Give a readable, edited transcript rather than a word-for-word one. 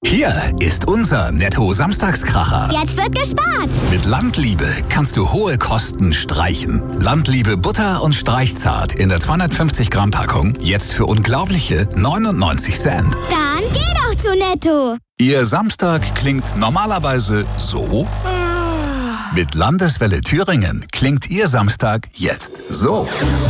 Hier ist unser Netto-Samstagskracher. Jetzt wird gespart. Mit Landliebe kannst du hohe Kosten streichen. Landliebe Butter und Streichzart in der 250 Gramm Packung jetzt für unglaubliche 99 Cent. Dann geh doch zu Netto. Ihr Samstag klingt normalerweise so. Mit Landeswelle Thüringen klingt Ihr Samstag jetzt so.